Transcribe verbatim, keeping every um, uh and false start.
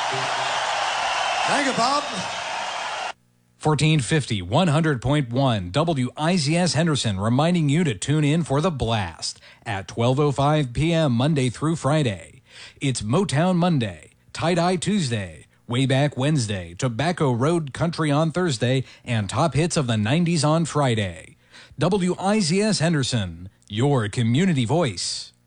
Thank you, Bob. fourteen fifty, one hundred point one W I Z S Henderson reminding you to tune in for The Blast at twelve oh five p.m. Monday through Friday. It's Motown Monday, Tie-Dye Tuesday, Way Back Wednesday, Tobacco Road Country on Thursday, and Top Hits of the nineties on Friday. W I Z S Henderson, your community voice.